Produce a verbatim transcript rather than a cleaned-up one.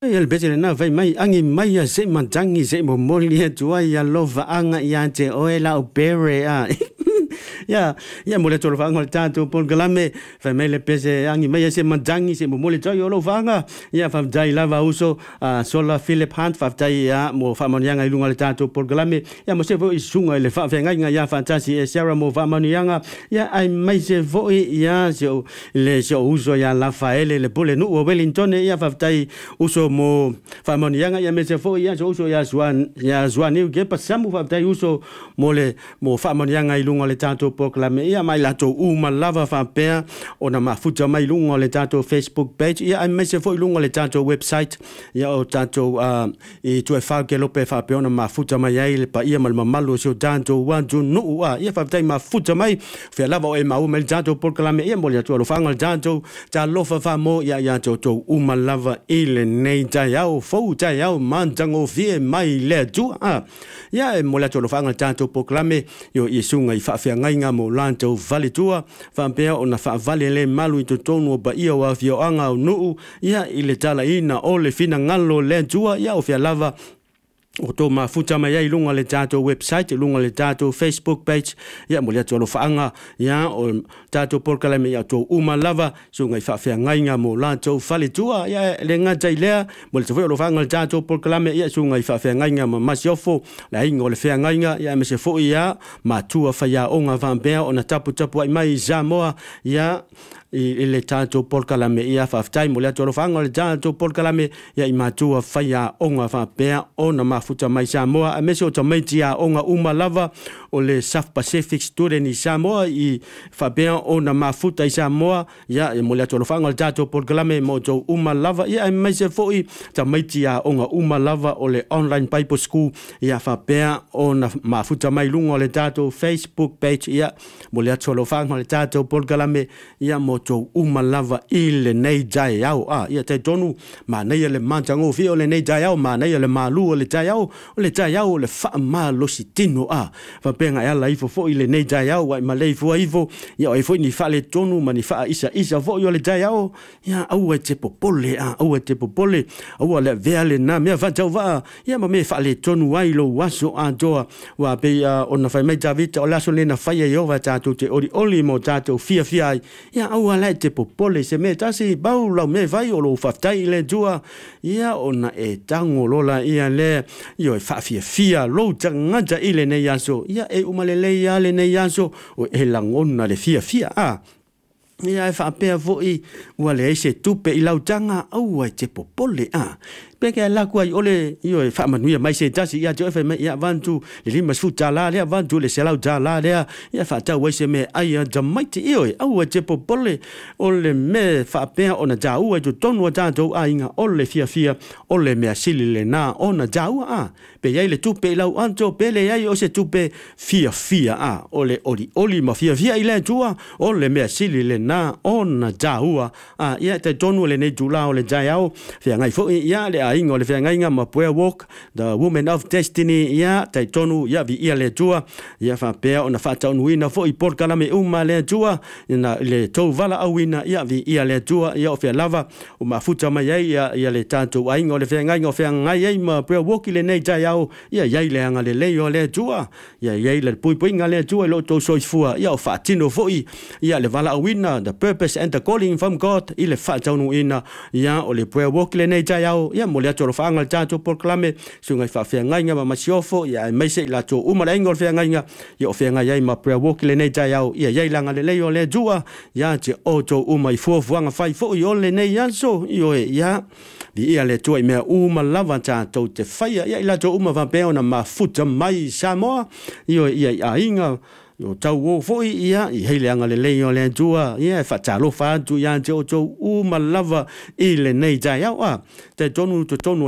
El bese na vai mai angi mai ya se mantangi se mo moli tua ya lova anga ya te oela o bere a. Ya, ya mole tolo fanga tanto por galame, famele pese angi mai se mantangi se mo mole toi lo fanga. Ya fa dai lava uso sola Philip Hunt fa dai ya mo fa monianga ilunga tanto por galame. Ya mo se vo isunga le fa venga ya fantasi e Sarah mo fa monianga. Ya ai mai se vo ya so le so uso ya Rafael le pole no Wellington ya fa dai uso mo fa monianga ya me se vo ya so uso ya Juan ya Juan ni ke pasamu fa dai uso mo le mo fa monianga ilunga le tanto proclame ia mai lato uma lava fa pe ona mafuta mai lungo le tato Facebook page ia ai mai se foi lungo le tato website ia o tato uh, e tu fa ke lope fa pe ona mafuta mai ai le pa ia mal malu so tanto one to no ia fa tai mafuta mai fe lava o e mau mai tato proclame ia mo le to lo fanga tato ta lo fa fa mo ia ia to to uma lava ile nei ta ia fo ta ia mantango vie mai le tu ah ia mo le to lo fanga tato proclame yo isunga i fa fe ngai mo lanto vale tua fa pea ona fa vale le malu i tonu ba ia wa fio anga no ia ile tala ina o le fina ngalo le tua ia o fia lava o to mafuta mai ai lunga le tato website lunga le tato Facebook page ia mo le to lo faanga ia o tato porkalame ia to uma lava so ngai fa fa ngai nga mo lanto vale tua ia le ngata ilea mo le to lo faanga le tato porkalame ia so ngai fa fa ngai nga ma siofo la ingo le fa ngai nga ia me se fo ia ma tua fa ia onga van bea ona tapu tapu ai mai zamoa ia ile tato porkalame ia fa time mo le to lo faanga le tato porkalame ia i matua fa ia onga va bea ona ma futa mai Samoa a meso tomaiti a onga uma lava o le South Pacific student i Samoa i Fabian ona mafuta i Samoa ia e mo le tolo fanga le tato porkalame mo to uma lava ia e mai se foi tomaiti a onga uma lava o le online Bible school ia Fabian ona mafuta mai lungo le tato Facebook page ia mo le tolo fanga le tato porkalame ia mo to uma lava i le nei jai au a ia te tonu ma nei le mantango fi o le nei jai au ma nei le malu o le jai o le tai au le fa ma lo sitino a fa penga ya la ifo fo ile nei tai au wa ma le fo ifo ya o ifo ni fa le tonu ma ni fa isa isa fo yo le tai au ya au e te popole a au e te popole au le vele na me fa tau va ya ma me fa le tonu ai lo waso a doa wa pe ona fa me David o la so le na fa ye yo va tato te ori oli mo tato fia fia ya au le te popole se me tasi bau lo me vai o lo fa tai le tua ya ona e tango lola ia le yo fa fia fia lo tanga ile ne yaso ya e umalele ya le ne yaso o e langona le fia fia a ia fa pe voi wale se tupe i lautanga au te popole a peke la kwa ole yo fa manu mai se tasi ya jo fa ya vantu le limas futa la le vantu le selau ta la le ya fa ta we se me ai da mai te yo au te popole ole me fa pe ona ja u to tonu ta do ainga ole fia fia ole me asili le na ona ja u a pe ya le tupe lau anto pele ya yo se tupe fia fia a ole oli oli ma fia fia ile tua ole me asili le na ona ja u a ya te tonu le ne jula ole ja ya fia ngai fo ya le ingo le fenga inga ma prayer walk the woman of destiny ya tai tonu ya vi ia le tua ya fa pe ona fa tonu ina fo i porkala me uma le tua ina le to vala awina ya vi ia le tua ya o fe lava o ma futa mai ya ya le tanto ingo le fenga ingo fenga ya ma prayer walk le nei ja ya ya ya le anga le le yo le tua ya ya le pui pui nga le tua lo to so fua ya fa tino fo i ya le vala awina the purpose and the calling from God ile fa tonu ina ya o le prayer walk le nei ja ya ya mo le tolo fanga le tato proclame sungai fa fe ngai nga ma siofo ya mai se la to uma le ngol fe ngai nga ya fe ngai ya ma prayer walk le nei ja ya ya ya langa le le yo le jua ya te auto uma i fo fuanga fai fo yo le nei ya so yo ya vi ia le to me uma lava tato te fai ya la to uma va pe ona ma futa mai Samoa yo ya ya inga yo tau wo foi ia i hele anga le leio le tua ia fa talo fa tu ya jo jo u malava ile nei ja ya wa te tonu to tonu